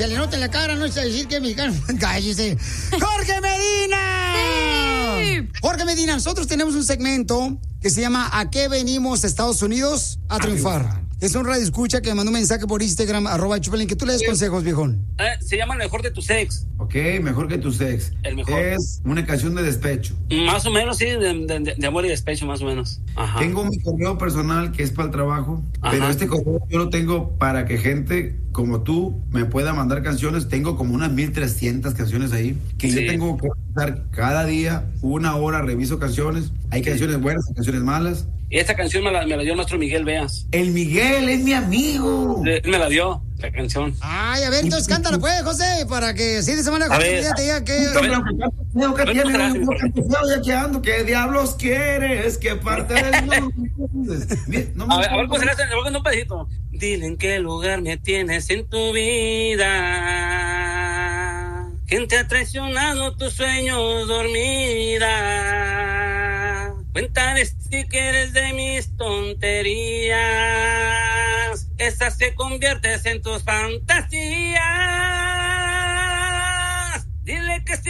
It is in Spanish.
se le nota en la cara, no es decir que es mexicano. Cállese. ¡Jorge Medina! Sí. Jorge Medina, nosotros tenemos un segmento que se llama ¿A qué venimos Estados Unidos a triunfar? Es un radio escucha que me mandó un mensaje por Instagram, @Chupelín, que tú le des consejos, viejón. Se llama Mejor de tus ex. Ok, Mejor que tus ex. El mejor. Es una canción de despecho. Más o menos, sí, de amor y despecho, más o menos. Ajá. Tengo mi correo personal que es para el trabajo, pero este correo yo lo tengo para que gente como tú me pueda mandar canciones. Tengo como unas 1,300 canciones ahí, que yo tengo que estar cada día, 1 hora, reviso canciones. Hay canciones buenas y canciones malas. Y esta canción me la dio el maestro Miguel Veas. El Miguel es mi amigo. Él me la dio, la canción. Ay, a ver, entonces cántala pues, José, para que si de semana José te diga que... ¿Qué diablos quieres? ¿Qué parte del mundo? A ver, pues en un pedacito. Dile en qué lugar me tienes en tu vida. ¿Quién te ha traicionado tus sueños dormida? Cuéntale si quieres de mis tonterías, esas que conviertes en tus fantasías. Dile que sí.